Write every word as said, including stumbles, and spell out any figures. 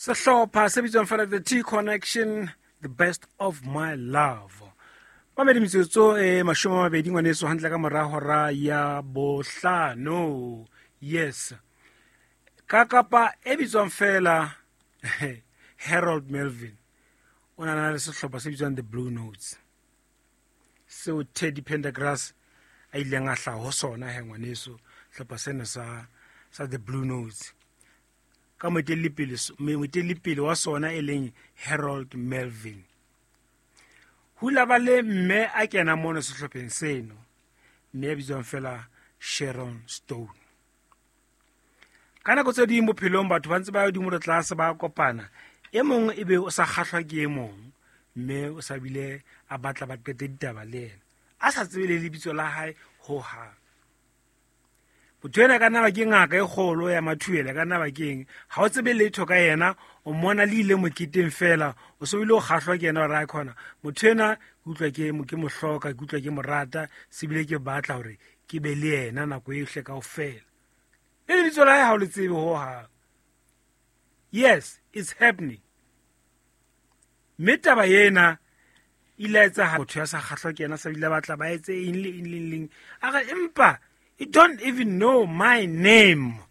Sehlopha se bitswang fela the T Connection, the best of my love. Mamedi metsotso e mashome a mabedi ngwaneso hantle ka mora hora ya bohlano. Yes. Ka kapa e bitswang fela Harold Melvin. Ona na le sehlopha se bitswang the Blue Notes. So Teddy Pendergrass a ileng a hla ho sona he ngwaneso sehlopha sena sa sa the Blue Notes. Ka motelipele motelipele wa sona e leng Harold Melvin. Hula bale mme a kena mona sehlopheng seno. Mme bitswang fela Sharon Stone. Kana go tse di mo phelong batho ba ntse ba di mo re tlase ba kopana. E mong e be o sa kgahlwa ke e mong. Mme o sa bile a batla ba qete ditaba le ena. A sa tsebe le lebitso la hae ho ha. Botwena kana ba ke ngaka e kgolo ya Mathuele kana ba keng ha o tsebe letho ka yena o mona le ile mokiteng fela o so ile o kgahlwa ke yena ra khona Mothuena ke utlwa ke mo ke mohloka ke utlwa ke morata se bile ke batla hore ke be le yena nako e hle kaofela le lebitso la hae ha o le tsebe ho ha. Yes, it's happening. Metaba yena ile etsa ha motho ya sa kgahlwa ke yena sa bile batla ba etse eng le eng le eng aga empa you don't even know my name.